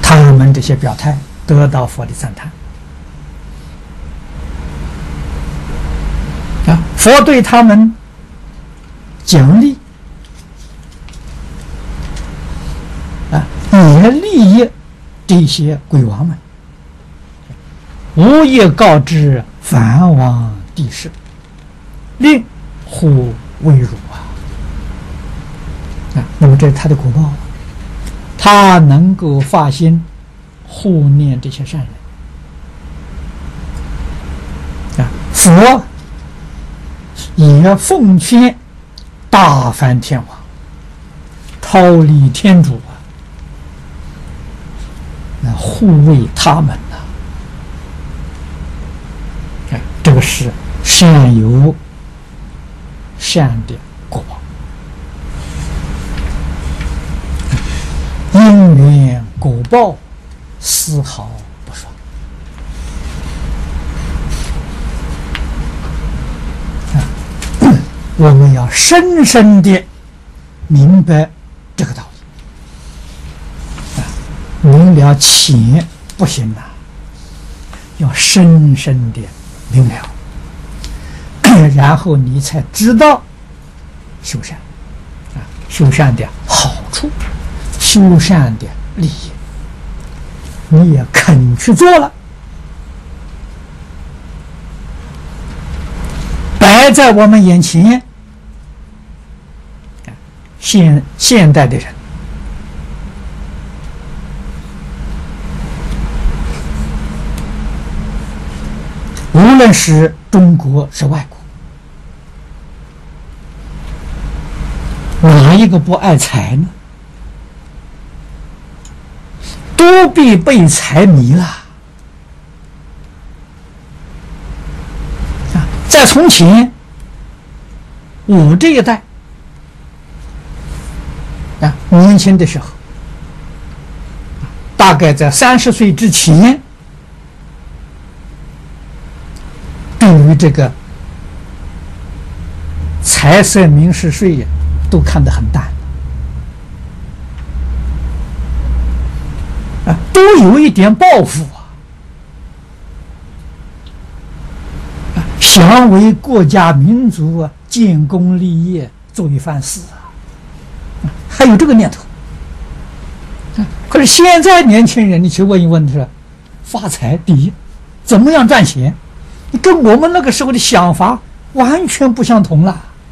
他们这些表态得到佛的赞叹啊，佛对他们奖励啊，也利益这些鬼王们，无业告知梵王帝释，令护为辱啊！那么这是他的果报，他能够发心护念这些善人啊，佛也奉劝大梵天王逃离天主啊，那护卫他们呐，这个是善有善的果报，因缘果报丝毫不爽我们要深深的明白这个道理明了浅不行呐，要深深的明了，然后你才知道修善啊，修善的好处，修善的利益，你也肯去做了，摆在我们眼前。现代的人无论是中国是外国，哪一个不爱财呢？都必被财迷了啊！在从前，我这一代啊，年轻的时候，大概在30岁之前，对于这个财色名食睡呀，都看得很淡啊，都有一点抱负啊，想为国家民族啊建功立业，做一番事啊。还有这个念头，可是现在年轻人，你去问一问，是发财第一，怎么样赚钱？你跟我们那个时候的想法完全不相同了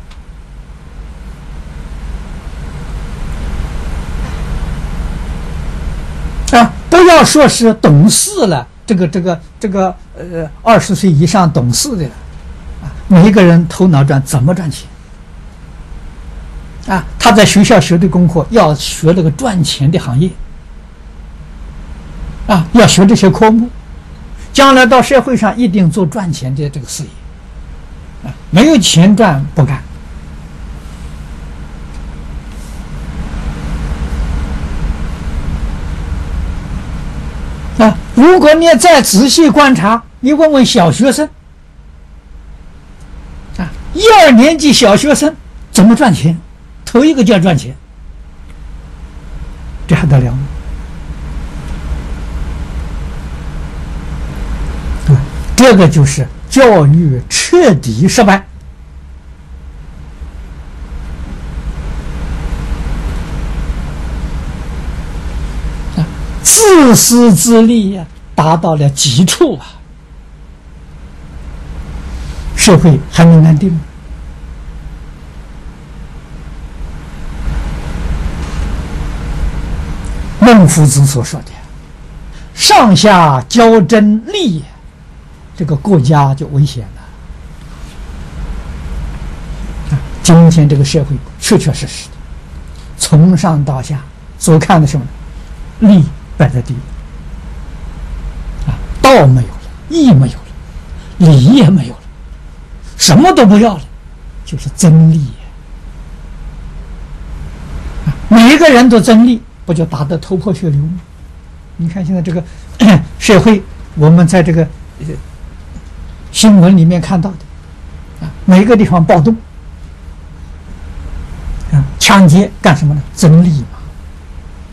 啊！不要说是懂事了，这个20岁以上懂事的了啊，每一个人头脑怎么赚钱？啊，他在学校学的功课要学这个赚钱的行业，啊，要学这些科目，将来到社会上一定做赚钱的这个事业，啊，没有钱赚不干。啊，如果你再仔细观察，你问问小学生，啊，1、2年级小学生怎么赚钱？头一个就要赚钱，这还得了吗？对，这个就是教育彻底失败。自私自利呀，达到了极处啊，社会还能安定吗？孟夫子所说的上下交争利，这个国家就危险了。今天这个社会确确实实的，从上到下所看的什么呢？利摆在第一啊，道没有了，义没有了，礼也没有了，什么都不要了，就是争利啊！每一个人都争利，不就打得头破血流吗？你看现在这个社会，我们在这个新闻里面看到的啊，每个地方暴动啊，抢劫干什么呢？争利嘛。